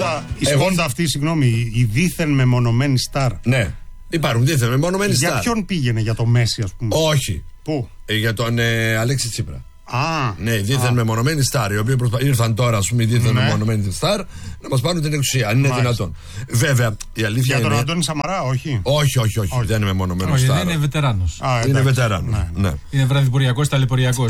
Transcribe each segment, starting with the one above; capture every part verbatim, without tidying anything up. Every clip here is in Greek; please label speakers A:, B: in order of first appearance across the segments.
A: Η σκόντα αυτή, συγγνώμη, η δίθεν μεμονωμένη στάρ.
B: Ναι, υπάρχουν δίθεν μεμονωμένη στάρ.
A: Για ποιον πήγαινε, για το Μέση, ας πούμε?
B: Όχι.
A: Πού?
B: Ε, για τον ε, Αλέξη Τσίπρα.
A: Α,
B: ναι, δίθεν μεμονωμένοι στάρ, οι οποίοι προσπα... ήρθαν τώρα, ας πούμε, δίθεν ναι. μεμονωμένοι στάρ, να μας πάρουν την εξουσία, αν είναι Μάλιστα. δυνατόν. Βέβαια, η αλήθεια
A: για
B: είναι.
A: τον Αντώνη Σαμαρά, όχι.
B: Όχι, όχι, όχι, όχι. δεν είναι μεμονωμένο στάρ.
C: Όχι, δεν είναι βετεράνος.
B: Α, είναι βετεράνος. Ναι. Ναι.
C: Είναι βραδυπουργιακός, ταλαιπωριακός.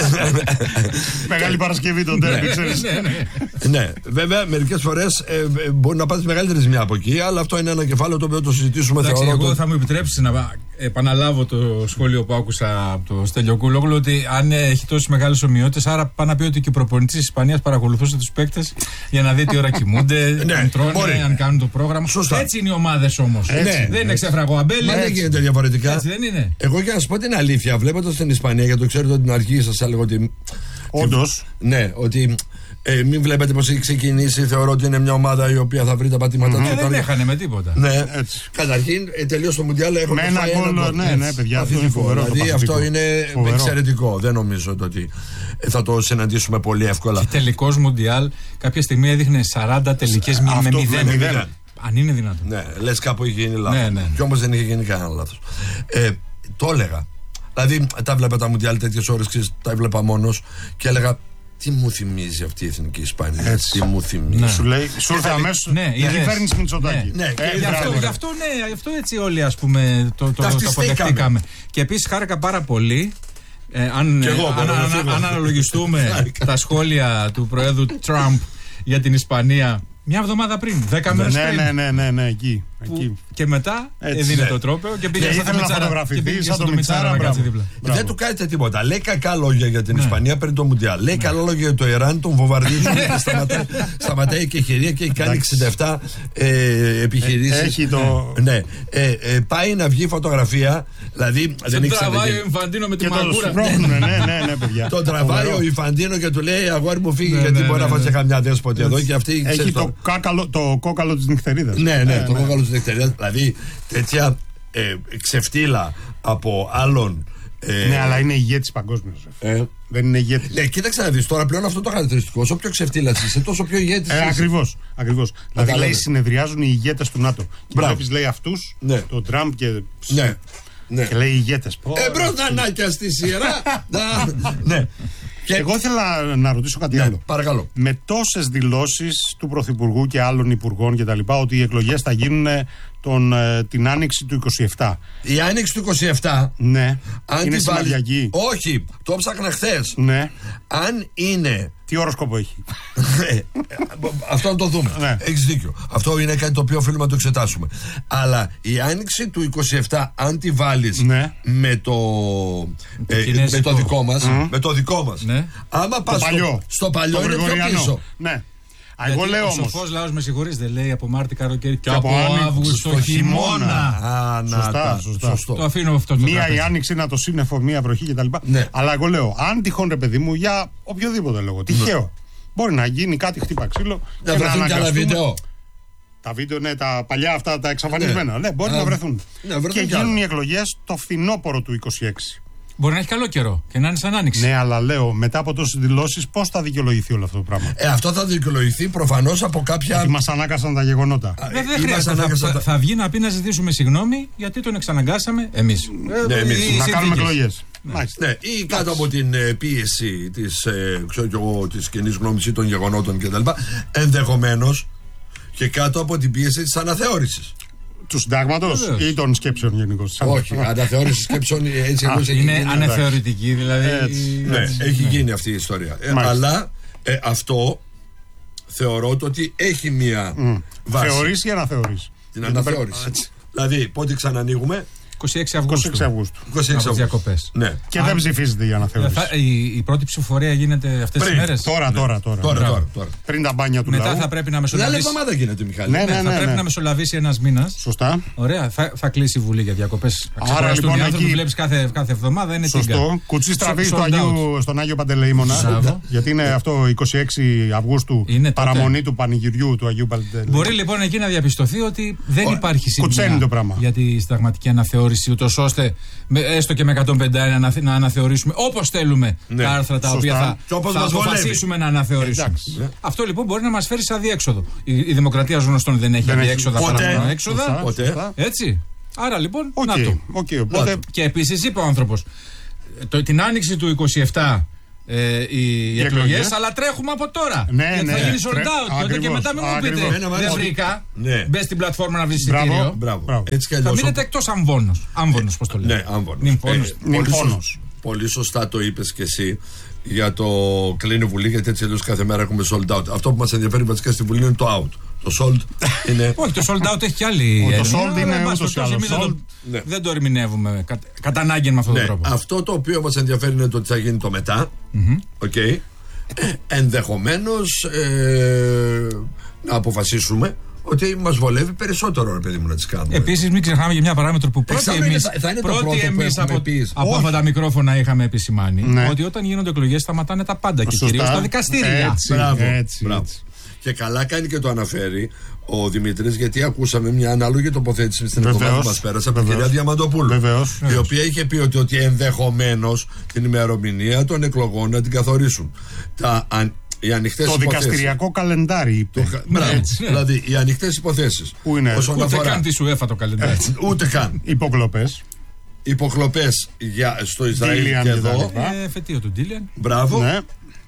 A: Μεγάλη Παρασκευή τον τέρμι, ξέρεις.
B: Ναι, βέβαια, μερικές φορές ε, μπορεί να πάτε μεγαλύτερη ζημιά από εκεί, αλλά αυτό είναι ένα κεφάλαιο το οποίο το συζητήσουμε.
C: Εντάξει,
B: θεωρώ,
C: εγώ
B: το...
C: θα μου επιτρέψει να επαναλάβω το σχόλιο που άκουσα από το Στέλιο Κούλογλου, ότι αν έχει τόσες μεγάλες ομοιότητες, άρα πάει να πει ότι και ο προπονητής της Ισπανίας παρακολουθούσε τους παίκτες για να δει τι ώρα κοιμούνται,
B: ναι,
C: αν τρώνε, μπορεί. αν κάνουν το πρόγραμμα.
B: Σωστά.
C: Έτσι είναι οι ομάδες όμως.
B: Ναι,
C: δεν είναι ξέφραγο αμπέλι.
B: Μα δεν γίνεται διαφορετικά.
C: Έτσι δεν είναι.
B: Εγώ για να σου πω την αλήθεια, βλέποντας την Ισπανία, γιατί το ξέρετε ότι την αρχή σας έλεγα ότι.
A: Όντως.
B: Ναι, ότι. Ε, μην βλέπετε πως έχει ξεκινήσει. Θεωρώ ότι είναι μια ομάδα η οποία θα βρει τα πατήματά
C: mm-hmm.
B: του.
C: Δεν έχανε με τίποτα.
B: Ναι, καταρχήν ε, τελείως το Μουντιάλ έχουμε
A: με ένα γκολ. Ναι, ναι, παιδιά, αυτό είναι φοβερό.
B: Δηλαδή αυτό είναι φοβερό. Εξαιρετικό. Δεν νομίζω ότι θα το συναντήσουμε πολύ εύκολα.
C: Και τελικός Μουντιάλ κάποια στιγμή έδειχνε σαράντα τελικές με μηδέν. Αν είναι δυνατόν.
B: Ναι, λες κάπου είχε γίνει λάθος.
C: Ναι, ναι.
B: Κι όμως δεν είχε γίνει κανένα λάθος. Ε, το έλεγα. Δηλαδή τα βλέπα τα Μουντιάλ τέτοιες ώρες, τα έβλεπα μόνος και έλεγα. Τι μου θυμίζει αυτή η εθνική Ισπανία.
A: Έτσι.
B: Τι μου θυμίζει.
A: Ναι. Σου λέει, σου ήρθε αμέσως
C: ναι,
A: η κυβέρνηση Μητσοτάκη.
C: Ναι, ναι. Ε, γι' αυτό, γι' αυτό, ναι, γι' αυτό έτσι όλοι ας πούμε το, το, το αποδεχτήκαμε. Και επίσης χάρηκα πάρα πολύ. Ε, αν,
B: εγώ,
C: αν, αν, αν αναλογιστούμε τα σχόλια του Προέδρου Τραμπ για την Ισπανία μια εβδομάδα πριν, δέκα μέρες
A: ναι,
C: πριν.
A: Ναι, ναι, ναι, ναι, εκεί. εκεί.
C: Και μετά έδινε ναι. το τρόπαιο και πήγε
A: σαν το Μιτσάρα. Και πήγε σαν το Μιτσάρα να κάτσει δίπλα.
B: Δεν του κάνετε τίποτα. Λέει κακά λόγια για την ναι. Ισπανία πριν το Μουντιάλ. Λέει ναι. καλά λόγια για το Ιράν, τον βομβαρδίζουν και σταματάει, σταματάει και χειρία και έχει κάνει εξήντα επτά ε, επιχειρήσεις.
A: Έχει το.
B: Ναι. Ε, ε, πάει να βγει φωτογραφία. Δηλαδή δεν έχει
C: τραβάει ο Ινφαντίνο με τη μαγκούρα.
A: Ναι, ναι, ναι, παιδιά.
B: Τον τραβάει ο Ινφαντίνο και του λέει αγόρι μου φύγει γιατί μπορεί να φάσει καμιά δέσποτη εδώ και αυτή.
A: Έχει το κόκαλο της νυχτερίδας.
B: Ναι, ναι, το κόκαλο της νυχτερίδας. Δηλαδή τέτοια ε, ξεφτύλα από άλλον. Ε,
A: ναι, αλλά είναι ηγέτης παγκόσμιος. Ε. Δεν είναι ηγέτης.
B: Ναι, κοίταξε να δεις τώρα πλέον αυτό το χαρακτηριστικό. Όσο πιο ξεφτύλας είσαι, τόσο πιο ηγέτης.
A: Ε, ακριβώς. ακριβώς. Δηλαδή λέει συνεδριάζουν οι ηγέτες του ΝΑΤΟ. Και βλέπεις λέει αυτούς, ναι. τον Τραμπ και.
B: Ναι. Ναι.
A: Και λέει ηγέτες.
B: Εμπρός νανάκια στη σειρά. Ναι.
A: Και εγώ ήθελα να ρωτήσω κάτι
B: ναι,
A: άλλο.
B: Παρακαλώ.
A: Με τόσες δηλώσεις του Πρωθυπουργού και άλλων υπουργών και τα λοιπά, ότι οι εκλογές θα γίνουν τον, την άνοιξη του είκοσι επτά.
B: Η άνοιξη του είκοσι επτά.
A: Ναι.
B: Αν
A: είναι
B: σημαδιακή. Όχι. Το ψάχνα χθες.
A: Ναι.
B: Αν είναι.
A: Τι οροσκόπο έχει.
B: Αυτό να το δούμε.
A: Ναι.
B: Έχεις δίκιο. Αυτό είναι κάτι το οποίο οφείλουμε να το εξετάσουμε. Αλλά η άνοιξη του είκοσι επτά, αν τη βάλεις ναι. με, το,
C: το
B: ε, με το δικό μας, mm. με το δικό μας.
C: Ναι.
B: Άμα πας στο, στο παλιό,
A: το
B: είναι πιο πίσω.
A: Ναι. Εγώ λέω όμως.
C: Ο σοφός λαός, με συγχωρείς, δεν λέει από Μάρτι καλοκαίρι και,
A: και
C: από, από Αύγουστο χειμώνα.
B: Α,
A: σωστά, σωστά.
B: Σωστό.
C: Το αφήνω αυτό. Το
A: μία
C: τραπέζι.
A: η άνοιξη, να το σύννεφο, μία βροχή κτλ.
B: Ναι.
A: Αλλά εγώ λέω, αν τυχόν ρε παιδί μου, για οποιοδήποτε λόγο, τυχαίο, ναι. μπορεί να γίνει κάτι χτύπα ξύλο.
B: Να βρεθούν και άλλα βίντεο.
A: Τα βίντεο, ναι, τα παλιά αυτά, τα εξαφανισμένα. Ναι, ναι μπορεί Α, να βρεθούν.
B: Ναι, βρεθούν
A: και γίνουν οι εκλογές το φθινόπωρο του είκοσι έξι.
C: Μπορεί να έχει καλό καιρό και να είναι σαν άνοιξη.
A: Ναι, αλλά λέω μετά από τόσες δηλώσεις, πώς θα δικαιολογηθεί όλο αυτό το πράγμα.
B: Ε, αυτό θα δικαιολογηθεί προφανώς από κάποια.
A: Ότι μας ανάγκασαν τα γεγονότα.
C: Ε, δεν χρειάζεται. Θα, θα, τα... θα βγει να πει να ζητήσουμε συγγνώμη γιατί τον εξαναγκάσαμε εμείς.
B: Ναι, εμείς.
A: Ε, να κάνουμε εκλογές.
B: Ναι. ναι, ή κάτω από την ε, πίεση της, ε, ξέρω κι εγώ, της κοινής γνώμης ή των γεγονότων κτλ. Ενδεχομένως και κάτω από την πίεση της αναθεώρησης.
A: Του συντάγματος ή των σκέψεων γενικώς.
B: Όχι, αναθεώρηση σκέψεων έτσι
C: Α, είναι γίνει, αναθεωρητική δηλαδή.
B: Έτσι, ναι, έτσι, έχει ναι. γίνει αυτή η ιστορία. Ε, αλλά ε, αυτό θεωρώ ότι έχει μία mm. βάση.
A: Θεωρείς ή αναθεωρείς?
B: Την αναθεώρηση. Έτσι. Δηλαδή, πότε ξανανοίγουμε?
C: είκοσι έξι Αυγούστου.
A: είκοσι έξι Αυγούστου.
B: είκοσι έξι Αυγούστου.
A: Ναι. Και Αν... δεν ψηφίζεται η αναθεώρηση.
C: Θα, η, η πρώτη ψηφοφορία γίνεται αυτές τις μέρες.
A: Τώρα, ναι. τώρα, τώρα.
B: τώρα, τώρα, τώρα.
A: Πριν τα μπάνια του
C: Μετά
A: λαού.
C: θα πρέπει να μεσολαβήσει.
B: Μια εβδομάδα γίνεται, Μιχάλη.
A: Ναι, ναι, ναι,
C: θα
A: ναι,
C: πρέπει
A: ναι.
C: να μεσολαβήσει ένας μήνας.
A: Σωστά.
C: Ωραία. Θα, θα κλείσει η Βουλή για διακοπές.
A: Άρα λοιπόν.
C: Οι άνθρωποι
A: εκεί...
C: βλέπεις κάθε, κάθε εβδομάδα είναι τίγκα.
A: Σωστό. Κουτσί στραβή στον Άγιο Παντελεήμονα. Γιατί είναι αυτό είκοσι έξι Αυγούστου παραμονή του πανηγυριού του Αγίου Παντελεήμονα.
C: Μπορεί λοιπόν εκεί να διαπιστωθεί ότι δεν υπάρχει σύγκριση για τη συνταγματική αναθεώρηση. αναθεώρηση, ούτως ώστε με, έστω και με εκατόν πενήντα ένα να, να αναθεωρήσουμε όπως θέλουμε
B: ναι.
C: τα άρθρα τα
A: Σωστά.
C: οποία θα, θα αποφασίσουμε να αναθεωρήσουμε.
A: Ναι.
C: Αυτό λοιπόν μπορεί να μας φέρει σε αδιέξοδο. Η, η δημοκρατία ως γνωστόν δεν έχει
A: δεν
C: αδιέξοδα παρά μόνο έξοδα.
B: Ποτέ.
C: Έτσι. Άρα λοιπόν,
A: okay.
C: να το.
A: Okay, οπότε...
C: Και επίσης είπε ο άνθρωπος, το, την άνοιξη του είκοσι επτά ε, οι, οι εκλογές, αλλά τρέχουμε από τώρα.
A: Ναι,
C: γιατί
A: ναι,
C: θα γίνει
A: τρέ...
C: sold out. Τότε και μετά μην μου πείτε δεν βρήκα.
B: Ναι.
C: Μπες στην πλατφόρμα να βρεις εισιτήριο.
B: Μπράβο.
C: Θα μείνετε εκτός αμβόνος. Αμβόνος, πώς το λέμε.
B: Ναι, αμβόνος.
C: Νυμφώνος.
B: Πολύ σωστά το είπες και εσύ για το κλείνει Βουλή, γιατί έτσι αλλιώς κάθε μέρα έχουμε sold out. Αυτό που μας ενδιαφέρει βασικά στη Βουλή είναι το out. Το sold είναι.
C: Όχι, το sold out έχει κι άλλη.
A: Το sold είναι ούτως ή άλλως.
C: Δεν το ερμηνεύουμε κατά ανάγκη με αυτόν τον τρόπο.
B: Αυτό το οποίο μας ενδιαφέρει είναι το ότι θα γίνει το μετά. Οκ. Ενδεχομένως να αποφασίσουμε ότι μας βολεύει περισσότερο, ρε παιδί μου, να τις κάνουμε.
C: Επίσης, μην ξεχνάμε για μια παράμετρο που πρώτοι εμείς, πρώτοι εμείς από, από αυτά τα μικρόφωνα είχαμε επισημάνει, ναι. ότι όταν γίνονται εκλογές σταματάνε τα πάντα και κυρίως τα δικαστήρια.
A: Έτσι,
B: μπράβο,
A: έτσι,
B: μπράβο.
A: έτσι.
B: Και καλά κάνει και το αναφέρει ο Δημήτρης, γιατί ακούσαμε μια ανάλογη τοποθέτηση στην εβδομάδα που μας πέρασε από την κυρία Διαμαντοπούλου.
A: Βεβαίως.
B: Η οποία είχε πει ότι, ότι ενδεχομένως την ημερομηνία των εκλογών να την καθορίσουν. Τα, αν, οι ανοιχτές
A: το
B: υποθέσεις.
A: Δικαστηριακό καλεντάρι είπε.
B: Το, μπράβο,
C: έτσι,
B: δηλαδή οι ανοιχτές υποθέσεις.
A: Πού είναι,
C: ούτε
B: αφορά,
C: καν τη σου έφα το καλεντάρι.
B: Έτσι, ούτε καν.
A: Υποκλοπές.
B: Υποκλοπές για, στο Ισραήλ
A: Ντίλιαν
B: και εδώ.
C: Ε, φετίο του Ντίλιαν.
B: Μπράβο.
A: Ναι.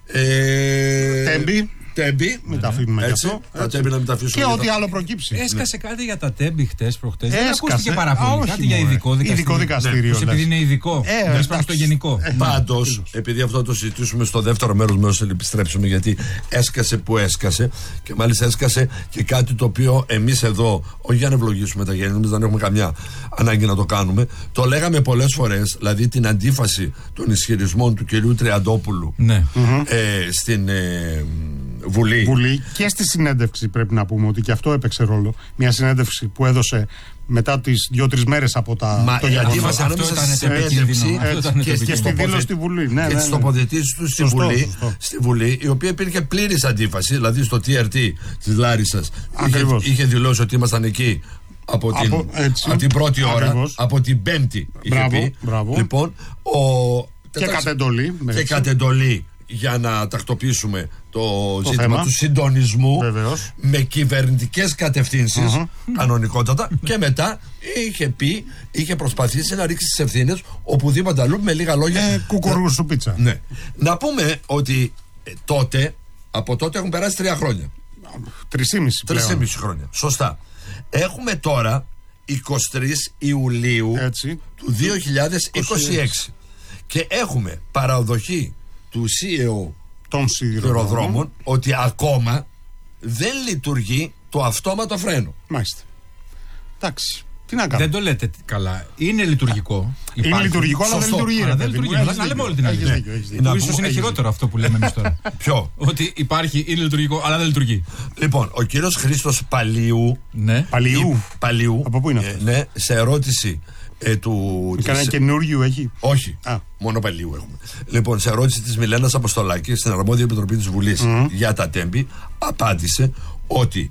B: Ε,
A: Τέμπι.
B: Τέμπι.
A: Μην τα αφήνουμε
B: έτσι,
A: αυτό.
B: Τα τέμπι να μην τα αφήσουμε.
A: Και ό,τι άλλο προκύψει.
C: Έσκασε
B: ναι.
C: κάτι για τα τέμπι χτες προχτές. Δεν
A: Έσκασε.
C: ακούστηκε πάρα πολύ.
A: Α,
C: Κάτι
A: όχι,
C: για
A: μωρέ.
C: ειδικό δικαστήριο.
A: Ειδικό δικαστήριο,
C: Ναι. Επειδή είναι ειδικό.
A: Ε,
C: Δεν
A: ε,
C: πάμε στο γενικό.
A: ε,
B: Πάντως, επειδή αυτό το συζητήσουμε στο δεύτερο μέρος μέρος να επιστρέψουμε, γιατί έσκασε που έσκασε και μάλιστα έσκασε και κάτι το οποίο εμείς εδώ, όχι για να ευλογήσουμε τα γέννη, δεν έχουμε καμιά ανάγκη να το κάνουμε. Το λέγαμε πολλές φορές, δηλαδή την αντίφαση των ισχυρισμών του κυρίου Τριαντόπουλου
C: Ναι.
B: ε, στην ε, Βουλή.
A: Βουλή και στη συνέντευξη πρέπει να πούμε ότι και αυτό έπαιξε ρόλο. Μια συνέντευξη που έδωσε μετά τις δύο-τρεις μέρες από τα,
B: Μα
A: το
B: η
A: γεγονός.
B: αντίφαση
C: Αυτό
B: ανάμεσα
C: ήταν
B: στη
C: επικίνδυνο.
B: συνέντευξη
C: Αυτό ήταν
B: και,
C: επικίνδυνο.
A: Και στη δήλωση στη Βουλή. Ναι,
B: και
A: ναι,
B: τις
A: ναι.
B: τοποθετήσεις του στη,
A: Σωστό,
B: Βουλή,
A: σωστό.
B: στη Βουλή, η οποία υπήρχε πλήρης αντίφαση, δηλαδή στο τι αρ τι της Λάρισσας είχε, είχε δηλώσει ότι ήμασταν εκεί από την,
A: Από, έτσι,
B: από την πρώτη ώρα,
A: ακριβώς.
B: από την πέμπτη είχε
A: Μπράβο,
B: πει.
A: μπράβο.
B: Λοιπόν, ο,
A: Και κατ' εντολή.
B: και
A: έτσι.
B: κατ' εντολή για να τακτοποιήσουμε το,
A: Το
B: ζήτημα
A: θέμα.
B: του συντονισμού
A: Βεβαίως.
B: με κυβερνητικές κατευθύνσεις,
A: Αχα.
B: κανονικότατα, και μετά είχε πει, είχε προσπαθήσει να ρίξει τις ευθύνες οπουδήποτε αλλού, με λίγα λόγια.
A: Ε, κουκουρού σου πίτσα.
B: Ναι. Να πούμε ότι ε, τότε, από τότε έχουν περάσει τρία χρόνια.
A: Τρισήμιση πλέον.
B: Τρεις χρόνια. Σωστά. Έχουμε τώρα εικοστή τρίτη Ιουλίου
A: Έτσι.
B: του δύο χιλιάδες είκοσι έξι και έχουμε παραδοχή του σι ι ο
A: Των σιδηροδρόμων.
B: σιδηροδρόμων ότι ακόμα δεν λειτουργεί το αυτόματο φρένο.
A: Μάλιστα. Εντάξει. Τι να κάνουμε.
C: Δεν το λέτε καλά. Είναι λειτουργικό.
A: Είναι
C: Υπάρχει.
A: λειτουργικό, αλλά δεν
B: Σωστό.
A: λειτουργεί.
C: Αλλά
A: ρε
C: δεν
A: παιδί μου.
C: λειτουργεί.
A: Έχεις
C: Να λέμε
A: δίκιο.
C: όλη την
A: Έχεις
C: αλήθεια.
A: δίκιο, έχεις δίκιο.
B: Να
C: Που
B: πούμε,
C: ίσως είναι
B: έχεις
C: χειρότερο αυτό που λέμε εμείς τώρα.
B: Ποιο?
C: Ότι υπάρχει, είναι λειτουργικό, αλλά δεν λειτουργεί.
B: Λοιπόν, ο κύριος Χρήστος Παλιού.
C: Ναι.
A: Παλιού.
B: Παλιού.
A: Από πού είναι
B: ε,
A: αυτός?
B: ναι, σε ερώτηση ε, του.
A: Κανένα
B: της-
A: καινούργιο έχει.
B: Όχι.
A: Α.
B: Μόνο Παλιού έχουμε. Λοιπόν, σε ερώτηση της Μιλένας Αποστολάκη στην Αρμόδια Επιτροπή της Βουλής για τα τέμπη, απάντησε ότι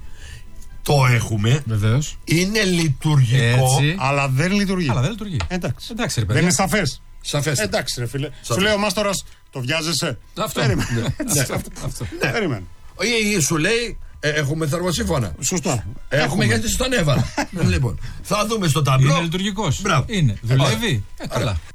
B: το έχουμε,
C: Βεβαίως.
B: είναι λειτουργικό.
C: Έτσι.
A: Αλλά δεν λειτουργεί.
C: Αλλά δεν λειτουργεί.
A: Εντάξει.
C: Εντάξει, ρε
A: Δεν
C: παιδιά.
A: είναι σαφές.
B: Σαφές.
A: Εντάξει, ρε φίλε. Σου λέει ο Μάστορας, το βιάζεσαι.
C: Αυτό.
A: Περίμενε.
C: Αυτό, αυτό.
A: Περίμενε.
B: Ή, ή σου λέει, ε, έχουμε θερμοσύμφωνα.
A: Σωστά.
B: Έχουμε, γιατί στον έβαλα. Λοιπόν, θα δούμε στο ταμπλό.
C: Είναι λειτουργικός.
B: Μπράβο.
C: Είναι.
B: Ωραία.
C: Δουλεύει. Ε, καλά.